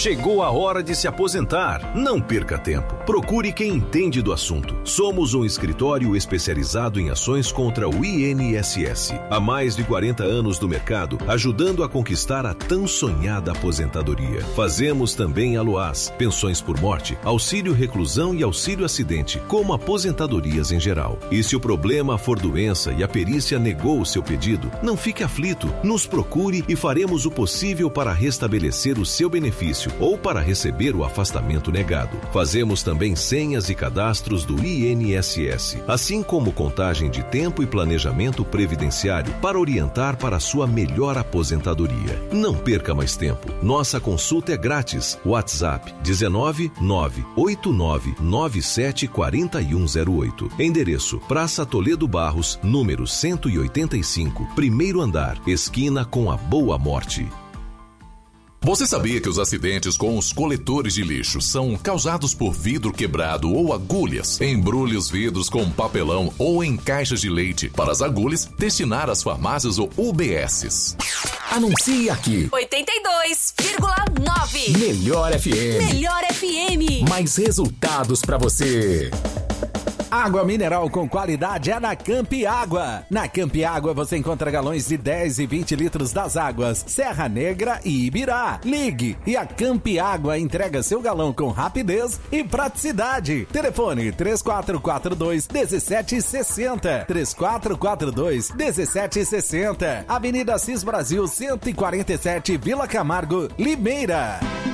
Chegou a hora de se aposentar. Não perca tempo. Procure quem entende do assunto. Somos um escritório especializado em ações contra o INSS. Há mais de 40 anos no mercado, ajudando a conquistar a tão sonhada aposentadoria. Fazemos também aloás, pensões por morte, auxílio reclusão e auxílio acidente, como aposentadorias em geral. E se o problema for doença e a perícia negou o seu pedido, não fique aflito. Nos procure e faremos o possível para restabelecer o seu benefício ou para receber o afastamento negado. Fazemos também senhas e cadastros do INSS, assim como contagem de tempo e planejamento previdenciário para orientar para a sua melhor aposentadoria. Não perca mais tempo. Nossa consulta é grátis. WhatsApp 19 989 97 4108. Endereço Praça Toledo Barros, número 185, primeiro andar, esquina com a Boa Morte. Você sabia que os acidentes com os coletores de lixo são causados por vidro quebrado ou agulhas? Embrulhe os vidros com papelão ou em caixas de leite para as agulhas destinar às farmácias ou UBSs. Anuncie aqui. 82,9. Melhor FM. Melhor FM. Mais resultados pra você. Água mineral com qualidade é na Campi Água. Na Campi Água você encontra galões de 10 e 20 litros das águas Serra Negra e Ibirá. Ligue e a Campi Água entrega seu galão com rapidez e praticidade. Telefone 3442-1760. 3442-1760. Avenida Assis Brasil 147, Vila Camargo, Limeira.